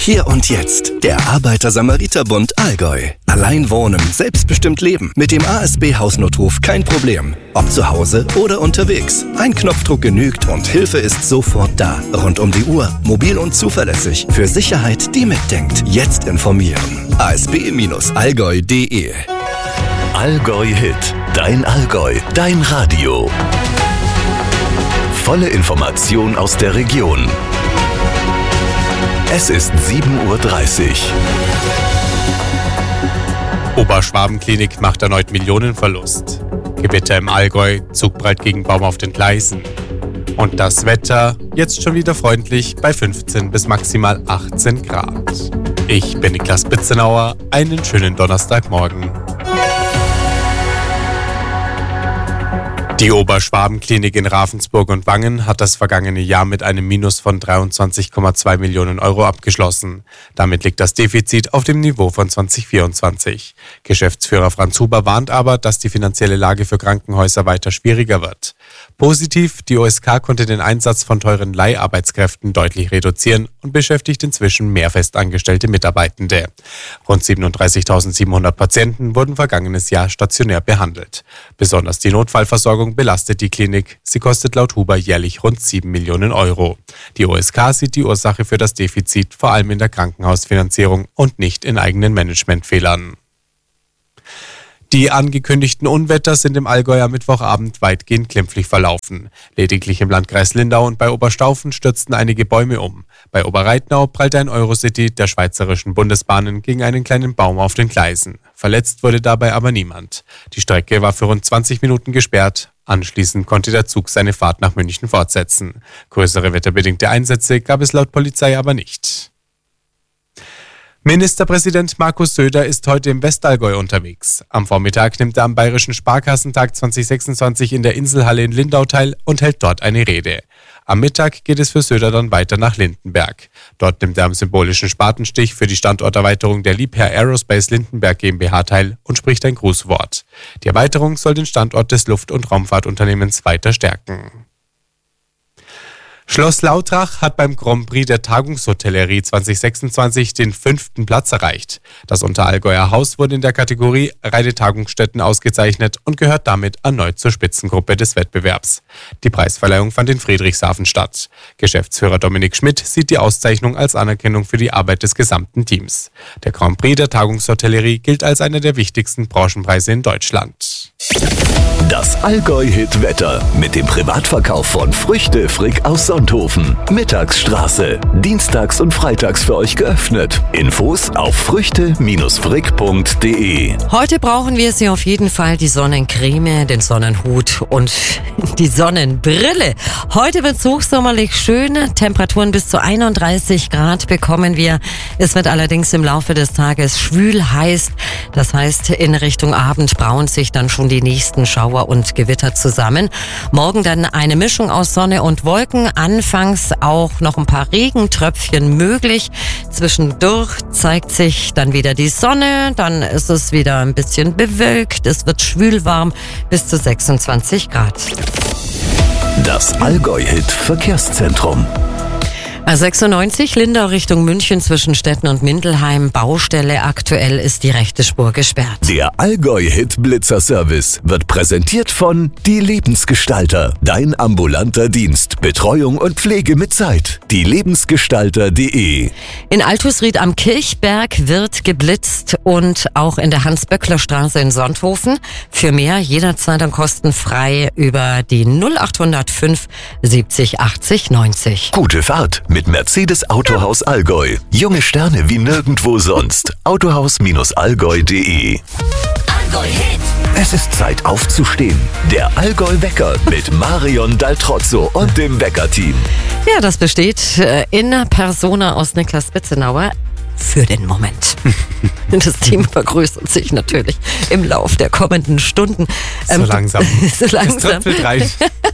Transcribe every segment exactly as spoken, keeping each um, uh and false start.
Hier und jetzt, der Arbeiter-Samariter-Bund Allgäu. Allein wohnen, selbstbestimmt leben. Mit dem A S B-Hausnotruf kein Problem. Ob zu Hause oder unterwegs. Ein Knopfdruck genügt und Hilfe ist sofort da. Rund um die Uhr, mobil und zuverlässig. Für Sicherheit, die mitdenkt. Jetzt informieren. a s b Bindestrich allgäu punkt d e Allgäu Hit. Dein Allgäu. Dein Radio. Volle Information aus der Region. Es ist sieben Uhr dreißig. Oberschwaben-Klinik macht erneut Millionenverlust. Gewitter im Allgäu, Zugbreit gegen Baum auf den Gleisen. Und das Wetter jetzt schon wieder freundlich bei fünfzehn bis maximal achtzehn Grad. Ich bin Niklas Bitzenauer, einen schönen Donnerstagmorgen. Die Oberschwaben-Klinik in Ravensburg und Wangen hat das vergangene Jahr mit einem Minus von dreiundzwanzig Komma zwei Millionen Euro abgeschlossen. Damit liegt das Defizit auf dem Niveau von zwanzig vierundzwanzig. Geschäftsführer Franz Huber warnt aber, dass die finanzielle Lage für Krankenhäuser weiter schwieriger wird. Positiv, die O S K konnte den Einsatz von teuren Leiharbeitskräften deutlich reduzieren und beschäftigt inzwischen mehr festangestellte Mitarbeitende. Rund siebenunddreißigtausendsiebenhundert Patienten wurden vergangenes Jahr stationär behandelt. Besonders die Notfallversorgung belastet die Klinik. Sie kostet laut Huber jährlich rund sieben Millionen Euro. Die O S K sieht die Ursache für das Defizit vor allem in der Krankenhausfinanzierung und nicht in eigenen Managementfehlern. Die angekündigten Unwetter sind im Allgäu am Mittwochabend weitgehend glimpflich verlaufen. Lediglich im Landkreis Lindau und bei Oberstaufen stürzten einige Bäume um. Bei Oberreitnau prallte ein Eurocity der Schweizerischen Bundesbahnen gegen einen kleinen Baum auf den Gleisen. Verletzt wurde dabei aber niemand. Die Strecke war für rund zwanzig Minuten gesperrt. Anschließend konnte der Zug seine Fahrt nach München fortsetzen. Größere wetterbedingte Einsätze gab es laut Polizei aber nicht. Ministerpräsident Markus Söder ist heute im Westallgäu unterwegs. Am Vormittag nimmt er am Bayerischen Sparkassentag zwanzig sechsundzwanzig in der Inselhalle in Lindau teil und hält dort eine Rede. Am Mittag geht es für Söder dann weiter nach Lindenberg. Dort nimmt er am symbolischen Spatenstich für die Standorterweiterung der Liebherr Aerospace Lindenberg GmbH teil und spricht ein Grußwort. Die Erweiterung soll den Standort des Luft- und Raumfahrtunternehmens weiter stärken. Schloss Lautrach hat beim Grand Prix der Tagungshotellerie zwanzig sechsundzwanzig den fünften Platz erreicht. Das Unterallgäuer Haus wurde in der Kategorie Reine Tagungsstätten ausgezeichnet und gehört damit erneut zur Spitzengruppe des Wettbewerbs. Die Preisverleihung fand in Friedrichshafen statt. Geschäftsführer Dominik Schmidt sieht die Auszeichnung als Anerkennung für die Arbeit des gesamten Teams. Der Grand Prix der Tagungshotellerie gilt als einer der wichtigsten Branchenpreise in Deutschland. Das Allgäu-Hit-Wetter mit dem Privatverkauf von Früchte Frick aus Sonthofen. Mittagsstraße. Dienstags und freitags für euch geöffnet. Infos auf früchte Frick punkt d e. Heute brauchen wir sie auf jeden Fall, die Sonnencreme, den Sonnenhut und die Sonnenbrille. Heute wird es hochsommerlich schön. Temperaturen bis zu einunddreißig Grad bekommen wir. Es wird allerdings im Laufe des Tages schwül heiß. Das heißt, in Richtung Abend brauen sich dann schon die nächsten Schauer und Gewitter zusammen. Morgen dann eine Mischung aus Sonne und Wolken. Anfangs auch noch ein paar Regentröpfchen möglich. Zwischendurch zeigt sich dann wieder die Sonne. Dann ist es wieder ein bisschen bewölkt. Es wird schwülwarm bis zu sechsundzwanzig Grad. Das Allgäu-Hit Verkehrszentrum. A sechsundneunzig, Lindau Richtung München zwischen Stetten und Mindelheim. Baustelle, aktuell ist die rechte Spur gesperrt. Der Allgäu-Hit Blitzer-Service wird präsentiert von Die Lebensgestalter. Dein ambulanter Dienst. Betreuung und Pflege mit Zeit. die lebensgestalter punkt d e. In Altusried am Kirchberg wird geblitzt und auch in der Hans-Böckler-Straße in Sonthofen. Für mehr jederzeit und kostenfrei über die null acht null fünf siebzig achtzig neunzig. Gute Fahrt mit Mercedes Autohaus Allgäu. Junge Sterne wie nirgendwo sonst. autohaus allgäu punkt d e. Allgäu Hit. Es ist Zeit aufzustehen. Der Allgäu-Wecker mit Marion Daltrozzo und dem Wecker-Team. Ja, das besteht äh, in Persona aus Niklas Bitzenauer. Für den Moment. Das Team vergrößert sich natürlich im Lauf der kommenden Stunden. Ähm, so langsam. so langsam. Es tröpfelt rein.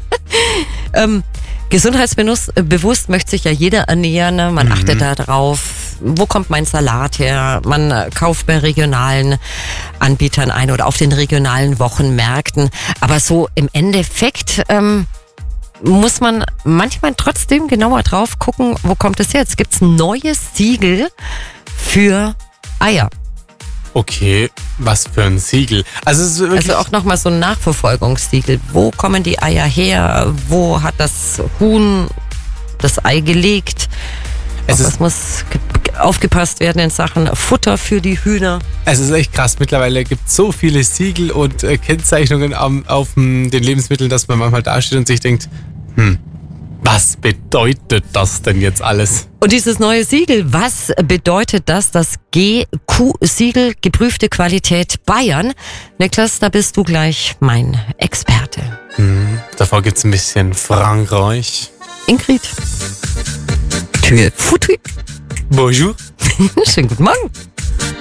ähm, Gesundheitsbewusst möchte sich ja jeder ernähren. Man mhm. achtet da drauf, wo kommt mein Salat her? Man kauft bei regionalen Anbietern ein oder auf den regionalen Wochenmärkten. Aber so im Endeffekt ähm, muss man manchmal trotzdem genauer drauf gucken, wo kommt es her? Jetzt gibt es ein neues Siegel für Eier. Okay, was für ein Siegel. Also, es ist wirklich Also auch nochmal so ein Nachverfolgungssiegel. Wo kommen die Eier her? Wo hat das Huhn das Ei gelegt? Es Auf ist- was muss ge- aufgepasst werden in Sachen Futter für die Hühner? Es ist echt krass. Mittlerweile gibt es so viele Siegel und äh, Kennzeichnungen am, auf m, den Lebensmitteln, dass man manchmal dasteht und sich denkt, hm, was bedeutet das denn jetzt alles? Und dieses neue Siegel, was bedeutet das? Das G Q-Siegel, geprüfte Qualität Bayern. Niklas, da bist du gleich mein Experte. Davor gibt es ein bisschen Frankreich. Ingrid. Tür. Futui. Bonjour. Schönen guten Morgen.